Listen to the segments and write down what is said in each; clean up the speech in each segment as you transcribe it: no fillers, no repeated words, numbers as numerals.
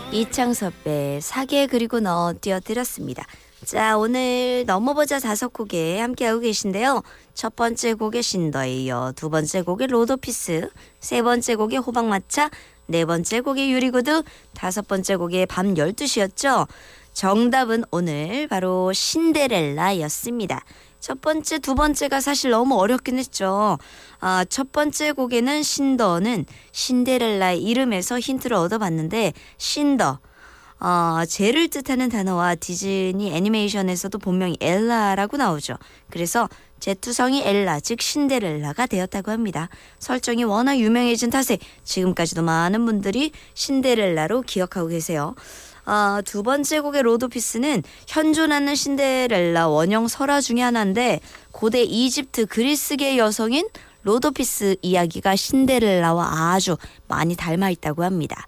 이창섭의 사계 그리고 너 띄워드렸습니다. 자, 오늘 넘어보자 5곡에 함께하고 계신데요. 첫 번째 곡의 신더에 이어 두 번째 곡의 로도피스, 세 번째 곡의 호박마차, 네 번째 곡의 유리구두, 다섯 번째 곡의 밤 12시였죠. 정답은 오늘 바로 신데렐라였습니다. 첫 번째, 두 번째가 사실 너무 어렵긴 했죠. 첫 번째 곡에는 신더는 신데렐라의 이름에서 힌트를 얻어봤는데 신더, 재를 뜻하는 단어와 디즈니 애니메이션에서도 본명이 엘라라고 나오죠. 그래서 제투성이 엘라, 즉 신데렐라가 되었다고 합니다. 설정이 워낙 유명해진 탓에 지금까지도 많은 분들이 신데렐라로 기억하고 계세요. 두 번째 곡의 로도피스는 현존하는 신데렐라 원형 설화 중에 하나인데 고대 이집트 그리스계 여성인 로도피스 이야기가 신데렐라와 아주 많이 닮아 있다고 합니다.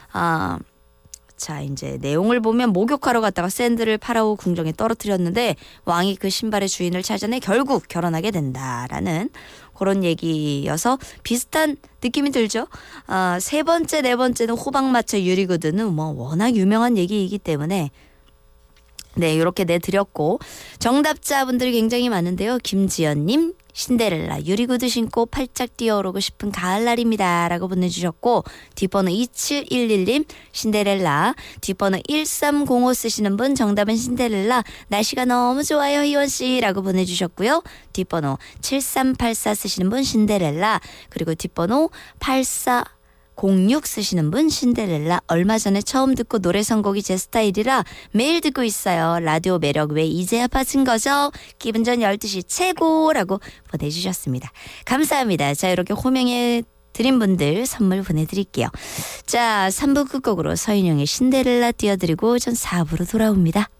자, 이제 내용을 보면 목욕하러 갔다가 샌들을 파라오 궁정에 떨어뜨렸는데 왕이 그 신발의 주인을 찾아내 결국 결혼하게 된다라는 그런 얘기여서 비슷한 느낌이 들죠. 세 번째, 네 번째는 호박마차 유리구두는 뭐 워낙 유명한 얘기이기 때문에 네, 이렇게 내드렸고 정답자분들이 굉장히 많은데요. 김지연님, 신데렐라 유리구두 신고 팔짝 뛰어오르고 싶은 가을날입니다 라고 보내주셨고, 뒷번호 2711님 신데렐라, 뒷번호 1305 쓰시는 분 정답은 신데렐라, 날씨가 너무 좋아요 희원씨 라고 보내주셨고요. 뒷번호 7384 쓰시는 분 신데렐라, 그리고 뒷번호 8406 쓰시는 분 신데렐라, 얼마 전에 처음 듣고 노래 선곡이 제 스타일이라 매일 듣고 있어요. 라디오 매력 왜 이제야 빠진 거죠? 기분 전 12시 최고라고 보내주셨습니다. 감사합니다. 자, 이렇게 호명해 드린 분들 선물 보내드릴게요. 자, 3부 끝곡으로 서인영의 신데렐라 띄워드리고 전 4부로 돌아옵니다.